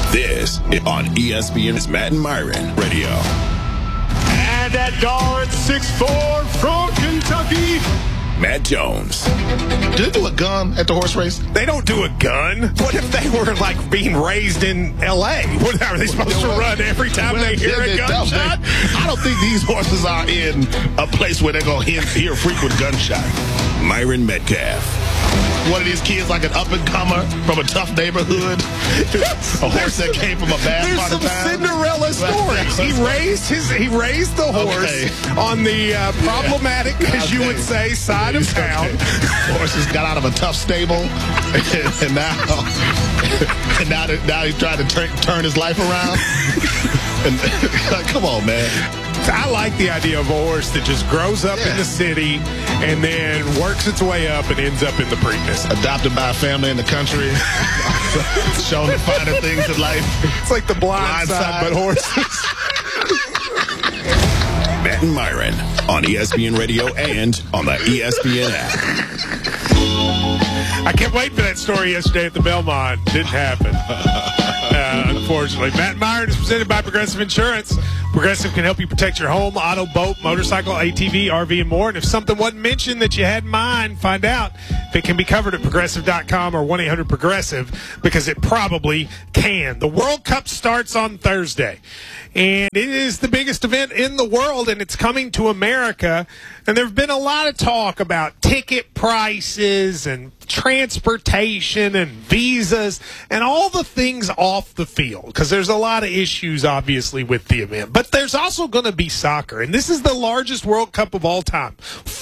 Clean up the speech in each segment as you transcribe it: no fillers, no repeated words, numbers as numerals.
This is on ESPN's Matt and Myron Radio. And that guard 6'4" from Kentucky, Matt Jones. Do they do a gun at the horse race? They don't do a gun. What if they were like being raised in L.A.? What are they supposed to run every time they hear a gunshot? I don't think these horses are in a place where they're going to hear frequent gunshots. Myron Metcalf. One of these kids like an up-and-comer from a tough neighborhood. A horse that came from a bad part of town. There's some Cinderella stories. He raised the horse on the problematic, as you would say, side of town. Horses got out of a tough stable, and now he's trying to turn his life around. And, come on, man. I like the idea of a horse that just grows up in the city and then works its way up and ends up in the Preakness. Adopted by a family in the country. Shown the finer things in life. It's like the blind side, but horses. Matt and Myron on ESPN Radio and on the ESPN app. I kept waiting for that story yesterday at the Belmont. Didn't happen. Unfortunately. Matt and Myron is presented by Progressive Insurance. Progressive can help you protect your home, auto, boat, motorcycle, ATV, RV, and more. And if something wasn't mentioned that you had in mind, find out if it can be covered at Progressive.com or 1-800-PROGRESSIVE, because it probably can. The World Cup starts on Thursday, and it is the biggest event in the world, and it's coming to America. And there have been a lot of talk about ticket prices and transportation and visas and all the things off the field, because there's a lot of issues, obviously, with the event. But there's also going to be soccer, and this is the largest World Cup of all time.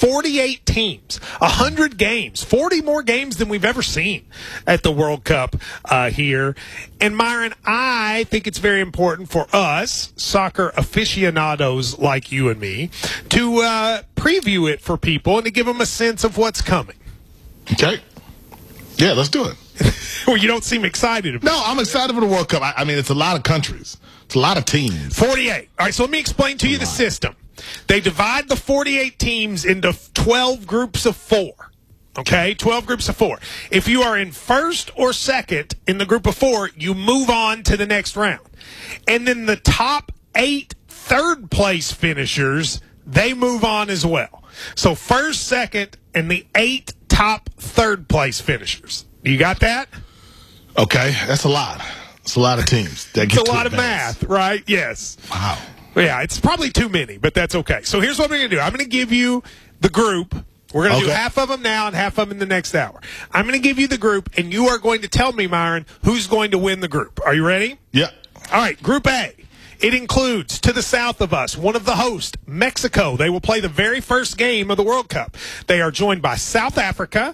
48 teams, 100 games, 40 more games than we've ever seen at the World Cup here. And, Myron, I think it's very important for us, soccer aficionados like you and me, to preview it for people and to give them a sense of what's coming. Okay. Yeah, let's do it. Well, you don't seem excited about it. No, I'm excited for the World Cup. I mean, it's a lot of countries. It's a lot of teams. 48. All right, so let me explain to you the system. They divide the 48 teams into 12 groups of 4. Okay, 12 groups of 4. If you are in first or second in the group of 4, you move on to the next round. And then the top 8 third-place finishers, they move on as well. So first, second, and the 8 top third-place finishers. You got that? Okay, that's a lot. It's a lot of teams. It's a lot of math, right? Yes. Wow. Yeah, it's probably too many, but that's okay. So here's what we're going to do. I'm going to give you the group. We're going to do half of them now and half of them in the next hour. I'm going to give you the group, and you are going to tell me, Myron, who's going to win the group. Are you ready? Yeah. All right, Group A. It includes, to the south of us, one of the hosts, Mexico. They will play the very first game of the World Cup. They are joined by South Africa,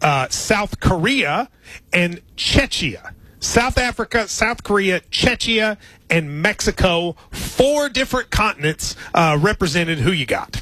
South Korea, and Czechia. South Africa, South Korea, Czechia, and Mexico. 4 different continents represented. Who you got?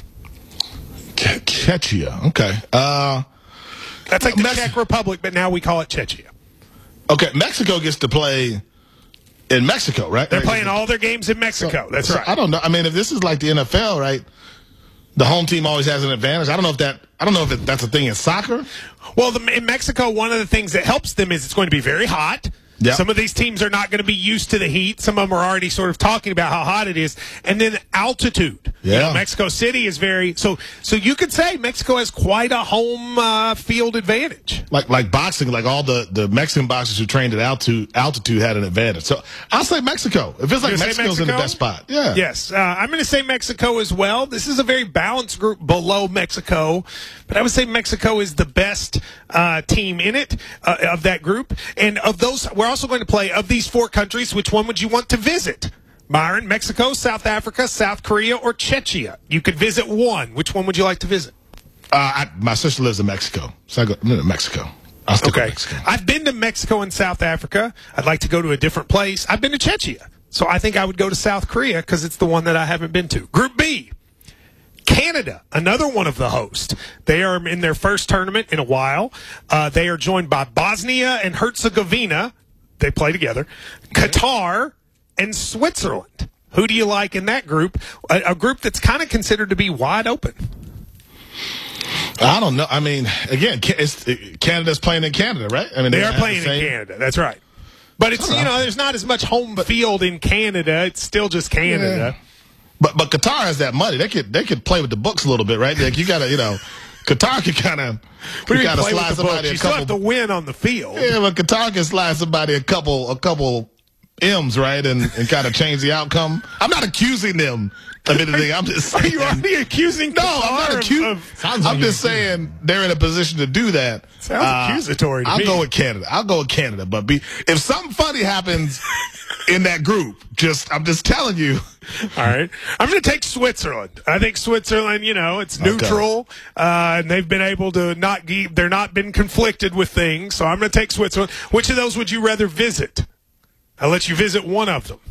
Czechia. Okay. That's like the Czech Republic, but now we call it Czechia. Okay, Mexico gets to play in Mexico, right? They're playing all their games in Mexico. That's right. I don't know. I mean, if this is like the NFL, right? The home team always has an advantage. I don't know if that's a thing in soccer. Well, in Mexico, one of the things that helps them is it's going to be very hot. Yep. Some of these teams are not going to be used to the heat. Some of them are already sort of talking about how hot it is. And then altitude. Yeah. You know, Mexico City is very so you could say Mexico has quite a home field advantage. Like boxing, like all the Mexican boxers who trained at altitude had an advantage. So I'll say Mexico. It feels like Mexico's in the best spot. Yeah. Yes. I'm going to say Mexico as well. This is a very balanced group below Mexico, but I would say Mexico is the best team in it of that group. And of those, we're also going to play, of these 4 countries, which one would you want to visit? Myron, Mexico, South Africa, South Korea, or Czechia? You could visit one. Which one would you like to visit? My sister lives in Mexico, so I go to Mexico. I'll stick with Mexico. I've been to Mexico and South Africa. I'd like to go to a different place. I've been to Czechia, so I think I would go to South Korea because it's the one that I haven't been to. Group B. Canada, another one of the hosts. They are in their first tournament in a while. They are joined by Bosnia and Herzegovina. They play together. Qatar and Switzerland. Who do you like in that group? A group that's kind of considered to be wide open. I don't know. I mean, again, Canada's playing in Canada, right? I mean, they are playing in Canada. That's right. But it's there's not as much home field in Canada. It's still just Canada. Yeah. But Qatar has that money. They could play with the books a little bit, right? Like you gotta, Qatar can kind of slide somebody you still have to win on the field. Yeah, but Qatar can slide somebody a couple M's, right, and kind of change the outcome. I'm not accusing them of anything. I'm just saying. Are you already accusing? No, I'm not accusing. I'm just saying they're in a position to do that. Sounds accusatory to me. I'll go with Canada. But if something funny happens in that group, I'm just telling you. All right. I'm going to take Switzerland. I think Switzerland, it's neutral, and they've been able to they're not been conflicted with things. So I'm going to take Switzerland. Which of those would you rather visit? I'll let you visit one of them.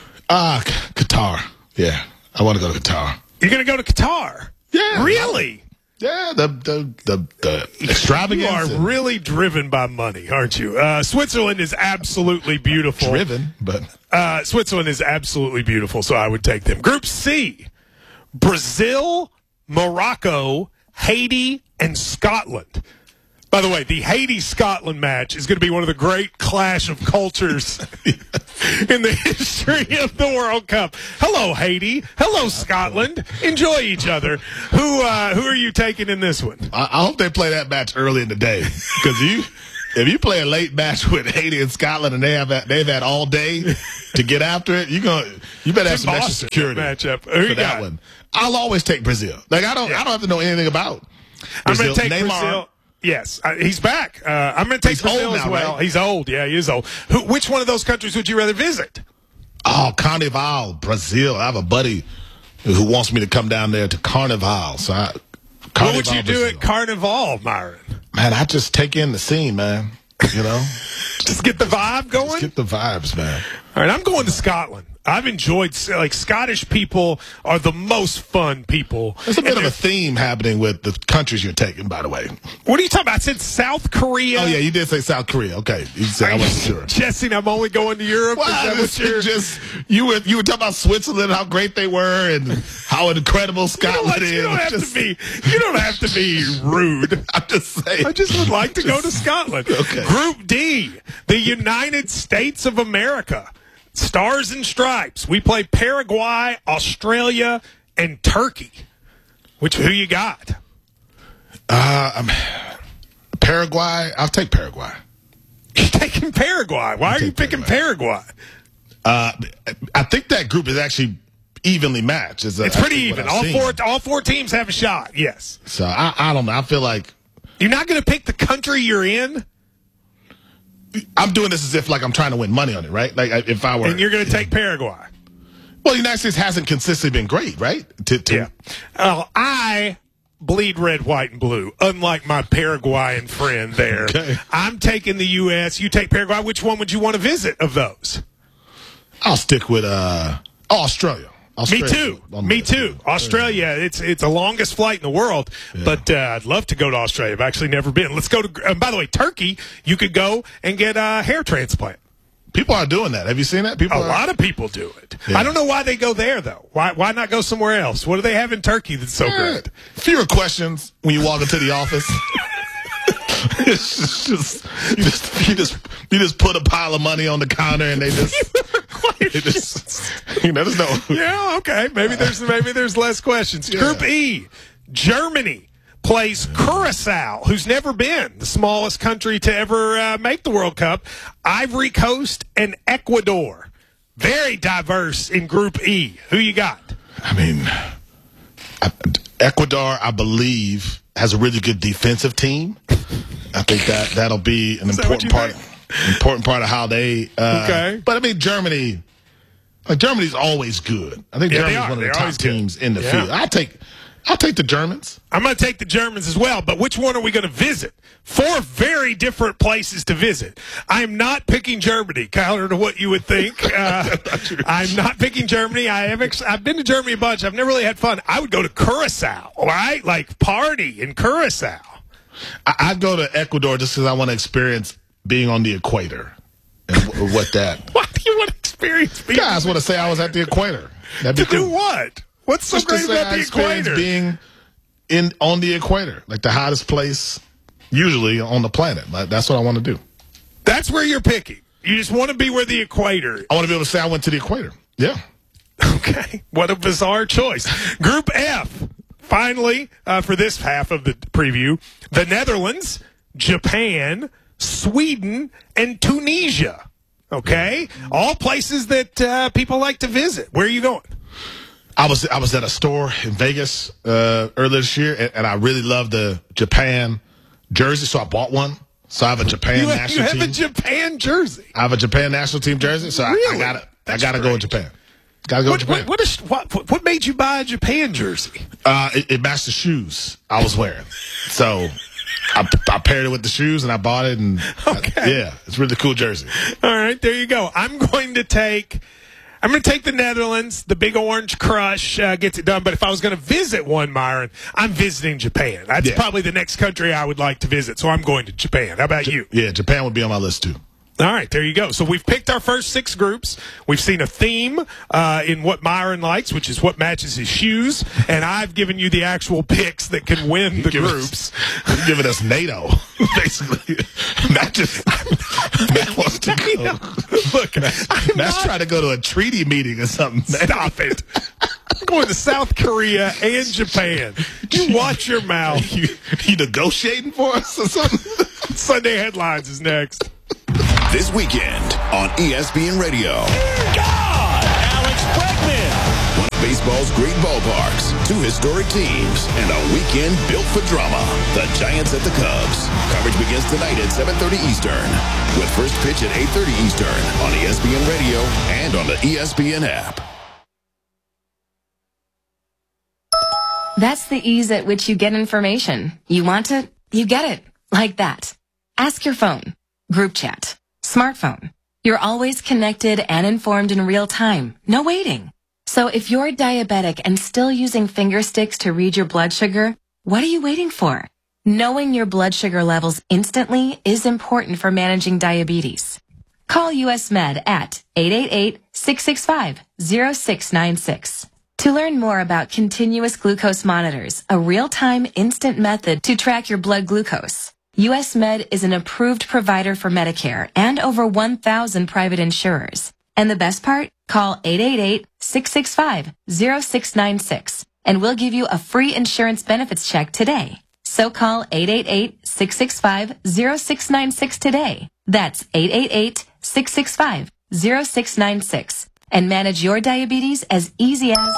Qatar. Yeah. I want to go to Qatar. You're going to go to Qatar? Yeah. Really? Yeah, the extravagance. You are really driven by money, aren't you? Switzerland is absolutely beautiful. But Switzerland is absolutely beautiful, so I would take them. Group C, Brazil, Morocco, Haiti, and Scotland. By the way, the Haiti-Scotland match is going to be one of the great clash of cultures in the history of the World Cup. Hello, Haiti. Hello, Scotland. Enjoy each other. Who are you taking in this one? I hope they play that match early in the day, because if you play a late match with Haiti and Scotland and they've had all day to get after it, you better have some extra security matchup for that one. I'll always take Brazil. Like I don't have to know anything about Brazil. I'm going to take Neymar. Brazil. Yes, he's back. I'm going to take Brazil as well. Right? He's old. Yeah, he is old. Which one of those countries would you rather visit? Oh, Carnival, Brazil. I have a buddy who wants me to come down there to Carnival. So what would you do at Carnival, Myron? Man, I just take in the scene, man. Just get the vibe going? Just get the vibes, man. All right, I'm going to Scotland. I've enjoyed, Scottish people are the most fun people. There's a bit of a theme happening with the countries you're taking, by the way. What are you talking about? I said South Korea. Oh, yeah, you did say South Korea. Okay. You said I wasn't sure. Guessing I'm only going to Europe? Well, you were talking about Switzerland, how great they were, and how incredible Scotland is. You don't have to be rude. I'm just saying. I just would like to go to Scotland. Okay. Group D, the United States of America. Stars and Stripes. We play Paraguay, Australia, and Turkey. Who you got? Paraguay. I'll take Paraguay. You're taking Paraguay. Why are you picking Paraguay? I think that group is actually evenly matched. It's pretty even. All four teams have a shot. Yes. So I don't know. I feel like you're not going to pick the country you're in. I'm doing this as if I'm trying to win money on it, right? Like if I were, and you're going to take Paraguay. Well, the United States hasn't consistently been great, right? Yeah. I bleed red, white, and blue. Unlike my Paraguayan friend there, okay. I'm taking the U.S. You take Paraguay. Which one would you want to visit of those? I'll stick with Australia. Me too. Australia, it's the longest flight in the world, but I'd love to go to Australia. I've actually never been. Let's go to, by the way, Turkey, you could go and get a hair transplant. People are doing that. Have you seen that? A lot of people do it. Yeah. I don't know why they go there, though. Why not go somewhere else? What do they have in Turkey that's so good? Fewer questions when you walk into the office. It's just you just put a pile of money on the counter and they just there's no. Yeah, okay. Maybe there's less questions. Yeah. Group E, Germany plays Curacao, who's never been, the smallest country to ever make the World Cup. Ivory Coast and Ecuador. Very diverse in Group E. Who you got? I mean, Ecuador, I believe, has a really good defensive team. I think that'll be an important part of how they. Okay. But I mean, Germany. Germany's always good. I think Germany's one of the top teams in the field. I'll take the Germans. I'm going to take the Germans as well, but which one are we going to visit? 4 very different places to visit. I am not picking Germany, counter to what you would think. I'm not picking Germany. I've been to Germany a bunch. I've never really had fun. I would go to Curacao, right? Like party in Curacao. I'd go to Ecuador just because I want to experience being on the equator. And what that. Why do you want to experience being? Guys want to say I was at the equator. That'd be cool. Do what? What's so great about the equator? Being on the equator, like the hottest place usually on the planet. That's what I want to do. That's where you're picking. You just want to be where the equator. I want to be able to say I went to the equator. Yeah. Okay. What a bizarre choice. Group F, finally, for this half of the preview, the Netherlands, Japan, Sweden, and Tunisia. Okay? All places that people like to visit. Where are you going? I was at a store in Vegas earlier this year, and I really loved the Japan jersey, so I bought one. So I have a Japan national team. You have a Japan jersey? I have a Japan national team jersey, so really? I gotta go with Japan. Gotta go with Japan. What made you buy a Japan jersey? It matched the shoes I was wearing. So I paired it with the shoes and I bought it. And okay. It's a really cool jersey. All right, there you go. I'm going to take the Netherlands. The Big Orange Crush gets it done. But if I was going to visit one, Myron, I'm visiting Japan. That's probably the next country I would like to visit. So I'm going to Japan. How about you? Yeah, Japan would be on my list too. All right, there you go. So we've picked our first 6 groups. We've seen a theme in what Myron likes, which is what matches his shoes. And I've given you the actual picks that can win the groups. You're giving us NATO, basically. Matt wants to go. Look, Matt's trying to go to a treaty meeting or something. Stop it. I'm going to South Korea and Japan. You watch your mouth. You negotiating for us or something? Sunday Headlines is next. This weekend on ESPN Radio. God! Alex Bregman! One of baseball's great ballparks, 2 historic teams, and a weekend built for drama. The Giants at the Cubs. Coverage begins tonight at 7:30 Eastern, with first pitch at 8:30 Eastern on ESPN Radio and on the ESPN app. That's the ease at which you get information. You want it, you get it. Like that. Ask your phone. Group chat. Smartphone. You're always connected and informed in real time. No waiting. So if you're diabetic and still using finger sticks to read your blood sugar, what are you waiting for? Knowing your blood sugar levels instantly is important for managing diabetes. Call US Med at 888-665-0696. To learn more about continuous glucose monitors, a real-time instant method to track your blood glucose. US Med is an approved provider for Medicare and over 1,000 private insurers. And the best part? Call 888-665-0696 and we'll give you a free insurance benefits check today. So call 888-665-0696 today. That's 888-665-0696 and manage your diabetes as easy as...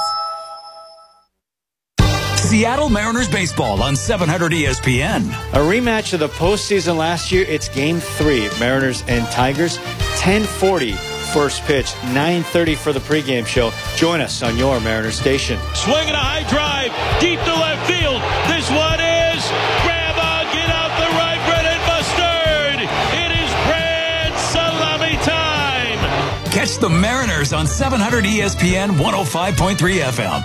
Seattle Mariners baseball on 700 ESPN. A rematch of the postseason last year. It's Game 3, Mariners and Tigers. 10:40 first pitch, 9:30 for the pregame show. Join us on your Mariners station. Swinging a high drive, deep to left field. This one is grab on, get out the right, bread and mustard. It is Brad Salami time. Catch the Mariners on 700 ESPN 105.3 FM.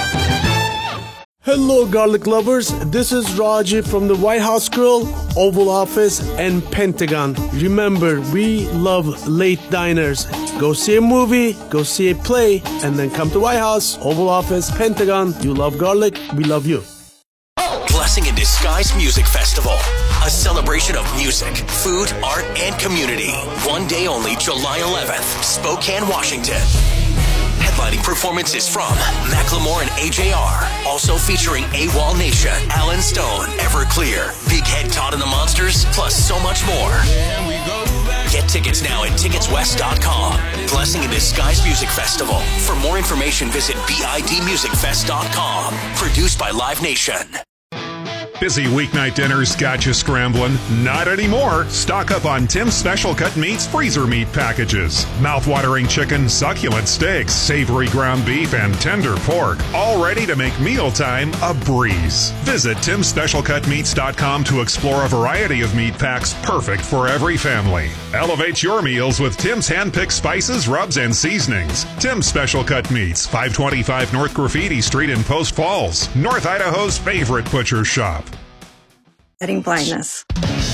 Hello, garlic lovers. This is Raji from the White House Grill, Oval Office, and Pentagon. Remember, we love late diners. Go see a movie, go see a play, and then come to White House, Oval Office, Pentagon. You love garlic, we love you. Blessing in Disguise Music Festival. A celebration of music, food, art, and community. One day only, July 11th, Spokane, Washington. Headlining performances from Macklemore and AJR. Also featuring AWOL Nation, Alan Stone, Everclear, Big Head Todd and the Monsters, plus so much more. Get tickets now at ticketswest.com. Blessing in Disguise Music Festival. For more information, visit bidmusicfest.com. Produced by Live Nation. Busy weeknight dinners got you scrambling? Not anymore. Stock up on Tim's Special Cut Meats freezer meat packages. Mouth-watering chicken, succulent steaks, savory ground beef, and tender pork. All ready to make mealtime a breeze. Visit Tim'sSpecialCutMeats.com to explore a variety of meat packs perfect for every family. Elevate your meals with Tim's hand-picked spices, rubs, and seasonings. Tim's Special Cut Meats, 525 North Graffiti Street in Post Falls, North Idaho's favorite butcher shop. Blindness.